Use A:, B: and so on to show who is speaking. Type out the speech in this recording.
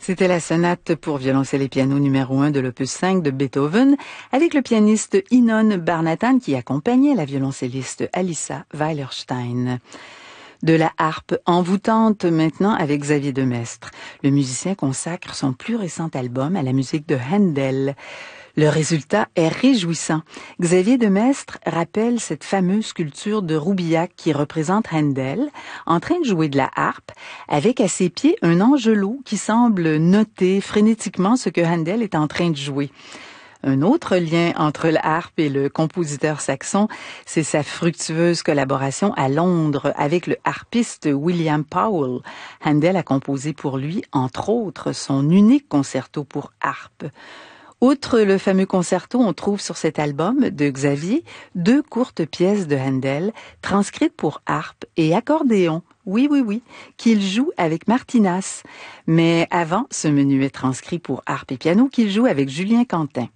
A: C'était la sonate pour violoncelle et piano numéro 1 de l'opus 5 de Beethoven, avec le pianiste Inon Barnatan qui accompagnait la violoncelliste Alissa Weilerstein. De la harpe envoûtante maintenant avec Xavier Demestre. Le musicien consacre son plus récent album à la musique de Handel. Le résultat est réjouissant. Xavier Demestre rappelle cette fameuse sculpture de Roubillac qui représente Handel en train de jouer de la harpe avec à ses pieds un angelot qui semble noter frénétiquement ce que Handel est en train de jouer. Un autre lien entre la harpe et le compositeur saxon, c'est sa fructueuse collaboration à Londres avec le harpiste William Powell. Handel a composé pour lui, entre autres, son unique concerto pour harpe. Outre le fameux concerto, on trouve sur cet album de Xavier 2 courtes pièces de Handel transcrites pour harpe et accordéon. Oui, qu'il joue avec Martinas. Mais avant, ce menuet transcrit pour harpe et piano qu'il joue avec Julien Quentin.